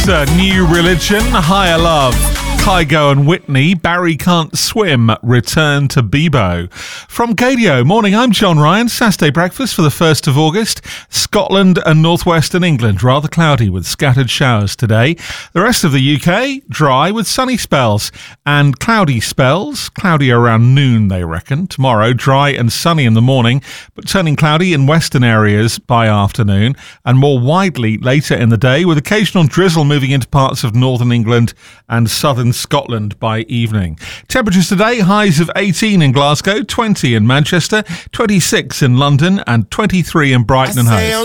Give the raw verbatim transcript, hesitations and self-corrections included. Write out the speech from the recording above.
uh, New Religion, Higher Love, Kygo and Whitney, Barry Can't Swim, Return to Bebo. From Gadio, morning, I'm John Ryan. Saturday breakfast for the first of August. Scotland and northwestern England, rather cloudy with scattered showers today. The rest of the U K, dry with sunny spells and cloudy spells. Cloudy around noon, they reckon. Tomorrow, dry and sunny in the morning, but turning cloudy in western areas by afternoon and more widely later in the day, with occasional drizzle moving into parts of northern England and southern Scotland by evening. Temperatures today, highs of eighteen in Glasgow, twenty in Manchester, twenty-six in London and twenty-three in Brighton and Hove.